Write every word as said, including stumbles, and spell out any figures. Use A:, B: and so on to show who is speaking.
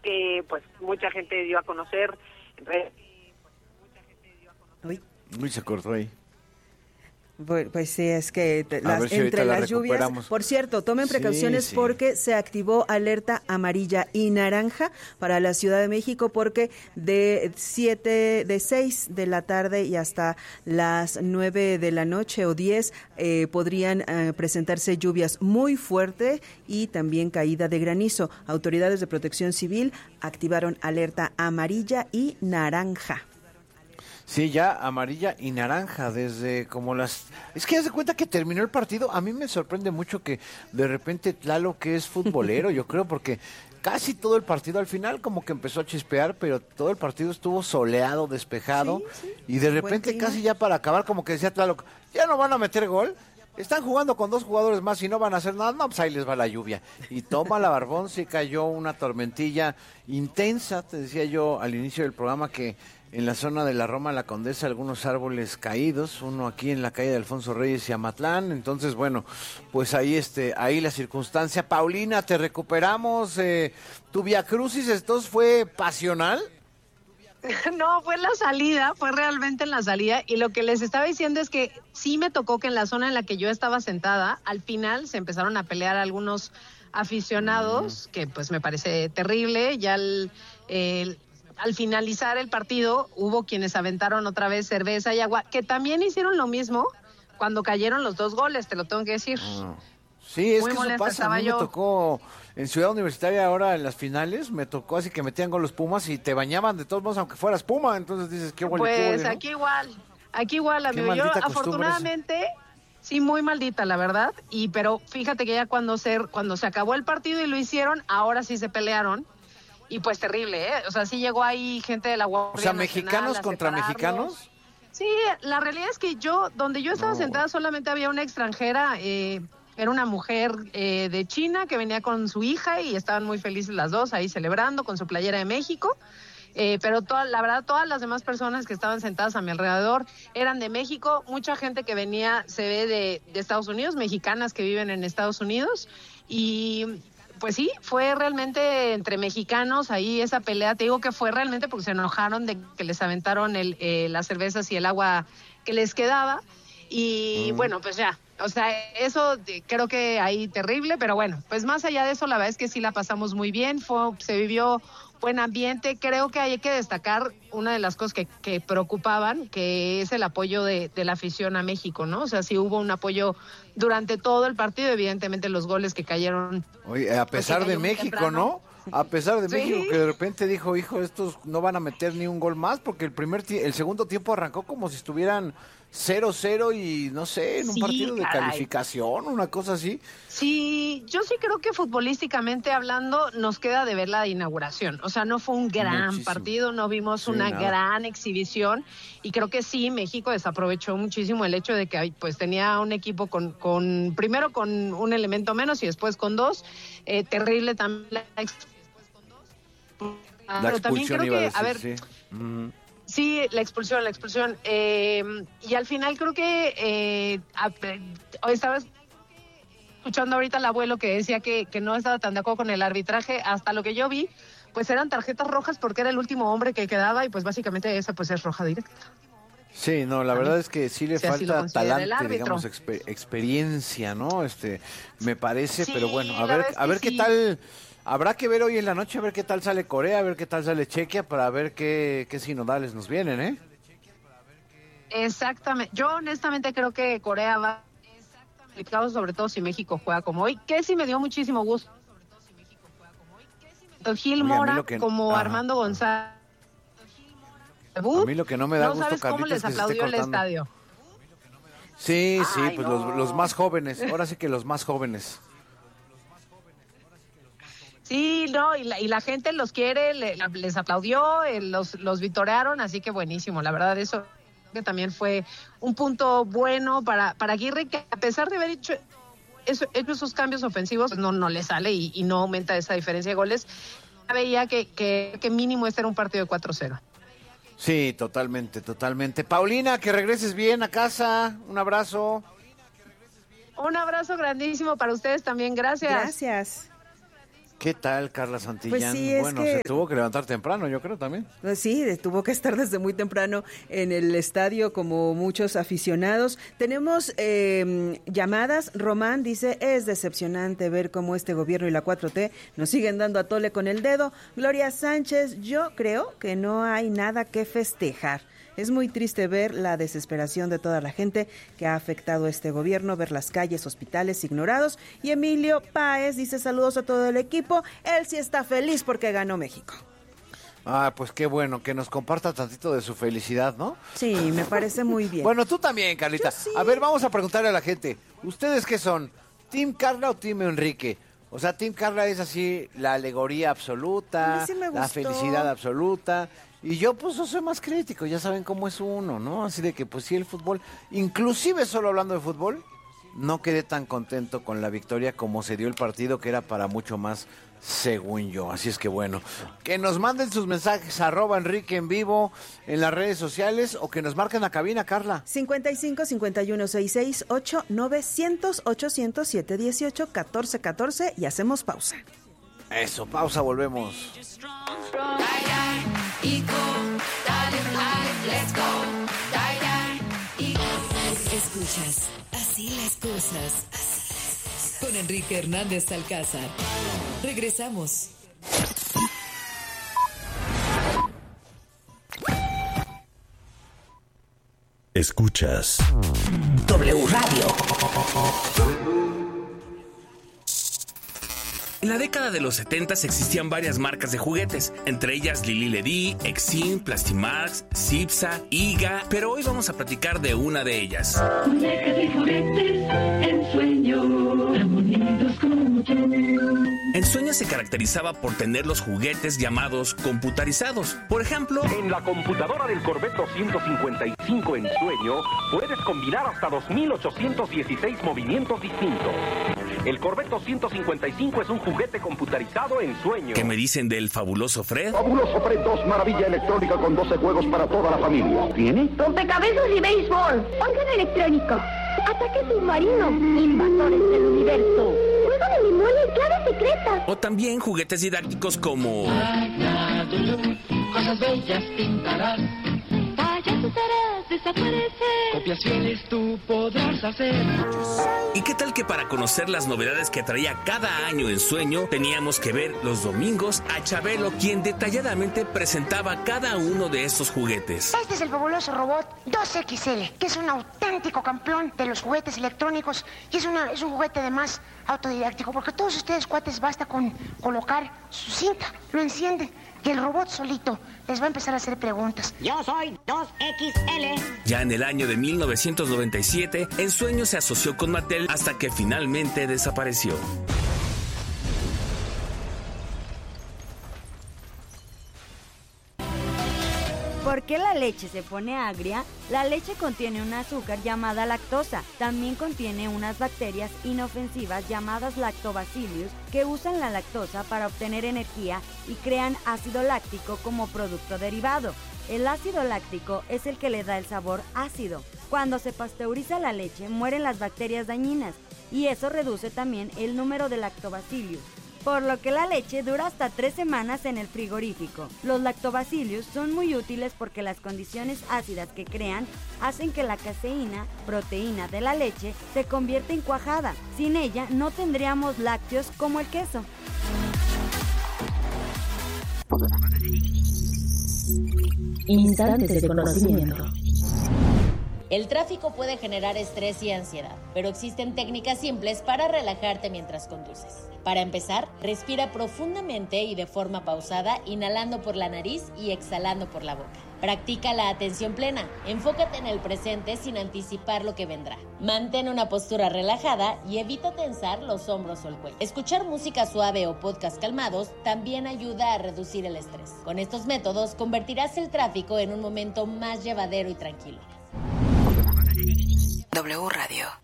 A: que pues mucha gente dio a conocer en redes.
B: Uy.
C: Uy, se cortó ahí.
B: Pues, pues sí, es que las,
C: si
B: entre
C: la
B: las lluvias, por cierto, tomen precauciones sí, sí. porque se activó alerta amarilla y naranja para la Ciudad de México, porque de siete, de seis de la tarde y hasta las nueve de la noche o diez eh, podrían eh, presentarse lluvias muy fuertes y también caída de granizo. Autoridades de Protección Civil activaron alerta amarilla y naranja.
C: Sí, ya amarilla y naranja desde como las... Es que haz de cuenta que terminó el partido. A mí me sorprende mucho que de repente Tlalo, que es futbolero, yo creo, porque casi todo el partido al final como que empezó a chispear, pero todo el partido estuvo soleado, despejado, sí, sí, y de repente casi ya para acabar como que decía Tlalo, ya no van a meter gol. Están jugando con dos jugadores más y no van a hacer nada, no, pues ahí les va la lluvia. Y toma la barbón, se cayó una tormentilla intensa, te decía yo al inicio del programa que en la zona de la Roma La Condesa algunos árboles caídos, uno aquí en la calle de Alfonso Reyes y Amatlán, entonces bueno, pues ahí este, ahí la circunstancia. Paulina, te recuperamos, eh, tu viacrucis, ¿esto fue pasional?
D: No, fue en la salida, fue realmente en la salida, y lo que les estaba diciendo es que sí me tocó que en la zona en la que yo estaba sentada, al final se empezaron a pelear algunos aficionados, mm. que pues me parece terrible, ya el, el al finalizar el partido hubo quienes aventaron otra vez cerveza y agua, que también hicieron lo mismo cuando cayeron los dos goles, te lo tengo que decir.
C: Ah. Sí, es Muy que eso pasa, a mí yo. me tocó en Ciudad Universitaria ahora en las finales, me tocó así que metían con los Pumas y te bañaban de todos modos aunque fueras Puma, entonces dices, qué huele,
D: Pues
C: qué huele, ¿no?
D: aquí igual, aquí igual, amigo, yo afortunadamente... Sí, muy maldita, la verdad, y pero fíjate que ya cuando se, cuando se acabó el partido y lo hicieron, ahora sí se pelearon. Y pues terrible, ¿eh? O sea, sí llegó ahí gente de la Guardia
C: O sea,
D: Nacional
C: mexicanos contra mexicanos.
D: Sí, la realidad es que yo, donde yo estaba no. sentada, solamente había una extranjera, eh, era una mujer eh, de China que venía con su hija y estaban muy felices las dos ahí celebrando con su playera de México. Eh, pero toda, la verdad, todas las demás personas que estaban sentadas a mi alrededor eran de México, mucha gente que venía, se ve de, de Estados Unidos, mexicanas que viven en Estados Unidos, y pues sí, fue realmente entre mexicanos ahí esa pelea, te digo que fue realmente porque se enojaron de que les aventaron el, eh, las cervezas y el agua que les quedaba, y mm. bueno, pues ya, o sea, eso creo que ahí terrible, pero bueno, pues más allá de eso, la verdad es que sí la pasamos muy bien, fue, se vivió buen ambiente. Creo que hay que destacar una de las cosas que, que preocupaban, que es el apoyo de, de la afición a México, ¿no? O sea, sí hubo un apoyo durante todo el partido, evidentemente los goles que cayeron.
C: Oye, a pesar de México, temprano, ¿no? A pesar de sí. México, que de repente dijo, hijo, estos no van a meter ni un gol más, porque el primer el segundo tiempo arrancó como si estuvieran cero cero y no sé, en un sí, partido caray. de calificación, una cosa así.
D: Sí, yo sí creo que futbolísticamente hablando nos queda de ver la inauguración. O sea, no fue un gran Muchísimo. partido, no vimos sí, una nada. gran exhibición, y creo que sí, México desaprovechó muchísimo el hecho de que pues tenía un equipo con, con primero con un elemento menos y después con dos. Eh, terrible también la expulsión.
C: La Pero también creo que, a, decir, a ver... Sí. Mm.
D: Sí, la expulsión, la expulsión. Eh, y al final creo que eh, hoy estaba escuchando ahorita al abuelo que decía que, que no estaba tan de acuerdo con el arbitraje. Hasta lo que yo vi, pues eran tarjetas rojas porque era el último hombre que quedaba y pues básicamente esa pues es roja directa.
C: Sí, no, la ¿También? verdad es que sí le si falta talante, digamos, exper- experiencia, ¿no? Este, me parece, sí, pero bueno, a ver, a ver qué sí. tal... Habrá que ver hoy en la noche, a ver qué tal sale Corea, a ver qué tal sale Chequia, para ver qué, qué sinodales nos vienen, ¿eh?
D: Exactamente. Yo honestamente creo que Corea va complicado, sobre todo si México juega como hoy, que sí me dio muchísimo gusto. Tanto Gil Mora que... como Ajá. Armando González.
C: A mí lo que no me da
D: no
C: gusto,
D: sabes
C: Carlitos,
D: cómo les
C: que
D: aplaudió
C: se
D: el
C: esté cortando.
D: estadio.
C: Sí, sí,
D: Ay,
C: pues
D: no.
C: los, los más jóvenes, ahora sí que los más jóvenes.
D: Sí, no, y la, y la gente los quiere, le, les aplaudió, eh, los, los vitorearon, así que buenísimo, la verdad eso que también fue un punto bueno para, para Aguirre, que a pesar de haber hecho, eso, hecho esos cambios ofensivos, no, no le sale y, y no aumenta esa diferencia de goles. Ya veía que, que, que mínimo este era un partido de cuatro cero.
C: Sí, totalmente, totalmente. Paulina, que regreses bien a casa, un abrazo.
D: Un abrazo grandísimo para ustedes también, gracias.
B: Gracias.
C: ¿Qué tal, Carla Santillán?
B: Pues sí, es
C: bueno,
B: que...
C: se tuvo que levantar temprano, yo creo también.
B: Pues sí, tuvo que estar desde muy temprano en el estadio como muchos aficionados. Tenemos eh, llamadas. Román dice, es decepcionante ver cómo este gobierno y la cuatro T nos siguen dando a tole con el dedo. Gloria Sánchez, yo creo que no hay nada que festejar. Es muy triste ver la desesperación de toda la gente que ha afectado este gobierno, ver las calles, hospitales ignorados. Y Emilio Páez dice saludos a todo el equipo. Él sí está feliz porque ganó México.
C: Ah, pues qué bueno, que nos comparta tantito de su felicidad, ¿no?
B: Sí, me parece muy bien.
C: Bueno, tú también, Carlita.
B: Sí. A
C: ver, vamos a preguntarle a la gente. ¿Ustedes qué son? ¿Team Carla o Team Enrique? O sea, Team Carla es así la alegoría absoluta,
B: A mí sí me
C: la
B: gustó.
C: felicidad absoluta. Y yo, pues, yo soy más crítico, ya saben cómo es uno, ¿no? Así de que, pues, sí, el fútbol, inclusive solo hablando de fútbol, no quedé tan contento con la victoria como se dio el partido, que era para mucho más, según yo. Así es que, bueno, que nos manden sus mensajes, arroba Enrique en vivo, en las redes sociales, o que nos marquen la cabina, Carla.
B: cincuenta y cinco, cincuenta y uno, sesenta y seis, ocho, novecientos, ochocientos, setecientos dieciocho, catorce catorce y hacemos pausa.
C: Eso, pausa, volvemos.
E: Escuchas Así las cosas con Enrique Hernández Alcázar. Regresamos.
F: Escuchas
E: W Radio.
G: En la década de los setenta existían varias marcas de juguetes, entre ellas Lili Ledy, Exim, Plastimax, Cipsa, Iga, pero hoy vamos a platicar de una de ellas.
H: Muñeca de juguetes, en sueño, tan bonitos como yo.
G: Ensueño se caracterizaba por tener los juguetes llamados computarizados. Por ejemplo,
I: en la computadora del Corvette doscientos cincuenta y cinco Ensueño puedes combinar hasta dos mil ochocientos dieciséis movimientos distintos. El Corvette doscientos cincuenta y cinco es un juguete computarizado en sueño.
G: ¿Qué me dicen del fabuloso Fred?
J: Fabuloso Fred dos, maravilla electrónica con doce juegos para toda la familia. ¿Tiene?
K: Rompecabezas y béisbol. Órgano electrónico. Ataque submarino. Invasores del universo. Juego de memoria y clave secreta.
G: O también juguetes didácticos como...
H: Cosas bellas pintarás. Payasos harás desaparecer. Copias fieles tú podrás hacer.
G: ¿Y qué tal que para conocer las novedades que traía cada año en Sueño, teníamos que ver los domingos a Chabelo, quien detalladamente presentaba cada uno de estos juguetes?
L: Este es el fabuloso robot dos equis ele, que es un auténtico campeón de los juguetes electrónicos y es, una, es un juguete además autodidáctico, porque todos ustedes, cuates, basta con colocar su cinta, lo encienden y el robot solito les va a empezar a hacer preguntas.
M: Yo soy dos equis ele.
G: Ya en el año de mil novecientos noventa y siete, Ensueño se asoció con Mattel hasta que finalmente desapareció.
N: ¿Por qué la leche se pone agria? La leche contiene un azúcar llamada lactosa. También contiene unas bacterias inofensivas llamadas lactobacillus que usan la lactosa para obtener energía y crean ácido láctico como producto derivado. El ácido láctico es el que le da el sabor ácido. Cuando se pasteuriza la leche, mueren las bacterias dañinas y eso reduce también el número de lactobacillus, por lo que la leche dura hasta tres semanas en el frigorífico. Los lactobacillus son muy útiles porque las condiciones ácidas que crean hacen que la caseína, proteína de la leche, se convierta en cuajada. Sin ella no tendríamos lácteos como el queso.
O: Instantes de conocimiento.
P: El tráfico puede generar estrés y ansiedad, pero existen técnicas simples para relajarte mientras conduces. Para empezar, respira profundamente y de forma pausada, inhalando por la nariz y exhalando por la boca. Practica la atención plena. Enfócate en el presente sin anticipar lo que vendrá. Mantén una postura relajada y evita tensar los hombros o el cuello. Escuchar música suave o podcast calmados también ayuda a reducir el estrés. Con estos métodos, convertirás el tráfico en un momento más llevadero y tranquilo.
E: W Radio.